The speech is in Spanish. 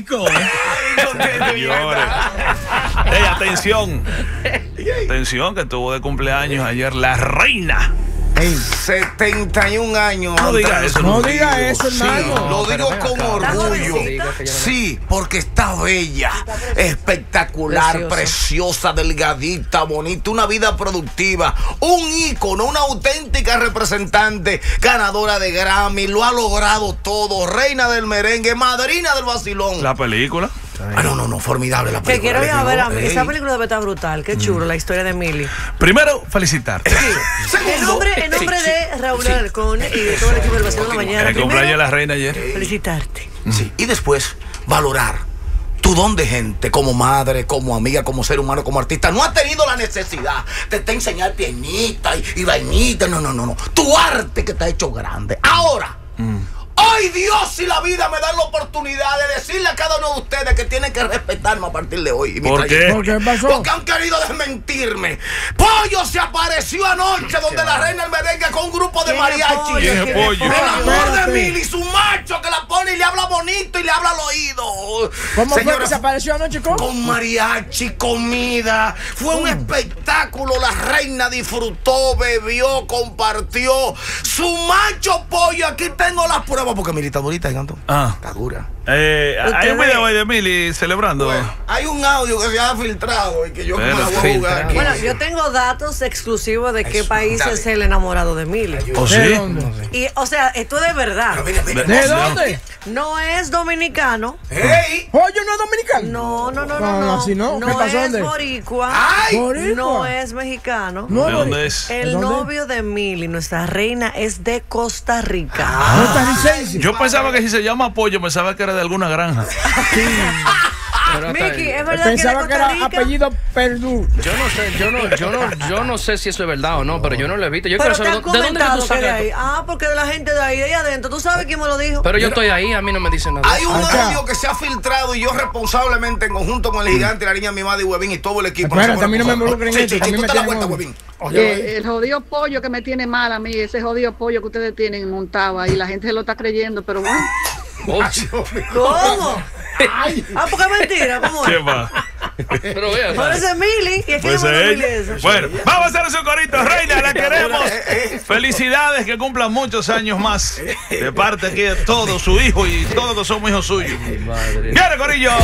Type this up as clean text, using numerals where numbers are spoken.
rico. Señores. Ey, atención. Atención, que tuvo de cumpleaños ayer la reina. 71 años. No diga eso. No diga eso, hermano. Sí, lo digo con orgullo. Sí, porque está bella, espectacular, preciosa, delgadita, bonita, una vida productiva, un ícono, una auténtica representante, ganadora de Grammy, lo ha logrado todo, reina del merengue, madrina del vacilón. La película. No, formidable la película. Que quiero ir a ver a mí. Esa película debe estar brutal. Qué chulo, la historia de Milly. Primero, felicitarte. En nombre de Raúl Alarcón y de todo el equipo del Vacilón de la Mañana. El cumpleaños de la reina ayer. Felicitarte. Sí, y después, valorar tu don de gente, como madre, como amiga, como ser humano, como artista. No has tenido la necesidad de te enseñar pianita y vainita. No. Tu arte que te ha hecho grande. Ahora, hoy Dios y la vida me dan la oportunidad de decirle a cada uno de ustedes que tienen que respetarme a partir de hoy. ¿Por qué? ¿Por qué pasó? Porque han querido desmentirme. Pollo se apareció anoche donde la reina del merengue con un grupo de mariachi. ¿Quién es Pollo? El amor de Milly, su macho que la pone y le habla bonito y le habla al oído. ¿Cómo fue Señora, que se apareció anoche? ¿Cómo? con mariachi, comida. Fue un espectáculo. La reina disfrutó, bebió, compartió. Su macho Pollo, aquí tengo las pruebas. Porque Milly está bonita, ¿no? Está dura. Hay un video ahí de Milly celebrando. Bueno, hay un audio que se ha filtrado y que yo me la voy a jugar aquí. Bueno, yo tengo datos exclusivos de qué país es el enamorado de Milly. ¿O sí? ¿De dónde? Y, o sea, esto es de verdad. Mira. ¿De dónde? No es dominicano. ¡Ey! ¿Pollo no es dominicano? No. Así no. ¿Qué No pasó? es ¿Dónde? boricua. ¡Ay! ¿Boricua? No es mexicano. No, ¿De dónde es? El ¿Dónde? novio de Milly, nuestra reina, es de Costa Rica. Costarricense. Yo pensaba que si se llama Pollo, pensaba que era de alguna granja. Miki, ¿es verdad Pensaba que que era de Costa Rica? apellido Perdú. Yo no sé si eso es verdad o no, pero yo no lo he visto. Yo Pero quiero te han saber ¿de dónde que tú comentado que de sacas ahí. esto? Porque de la gente de ahí adentro. ¿Tú sabes quién me lo dijo? Pero yo estoy ahí, a mí no me dicen nada. Hay un Acá. audio que se ha filtrado y yo responsablemente en conjunto con el gigante, la niña mimada y Huevín y todo el equipo. Espérate, a mí no me involucren en esto, Sí, a mí tú me te la tienen vuelta, odio. Huevín. El jodido pollo que me tiene mal a mí, ese jodido pollo que ustedes tienen montado ahí, la gente se lo está creyendo, pero bueno. ¿Cómo? Porque es mentira. ¿Cómo ¿Qué es? va? Pero vea, Por eso es Milly. ¿Y es que Pues yo me ella. eso? Bueno, vamos a hacer su corito, reina, la queremos. Felicidades, que cumplan muchos años más. De parte aquí de todos, su hijo y todos que somos hijos suyos. madre. ¡Viene, corillo!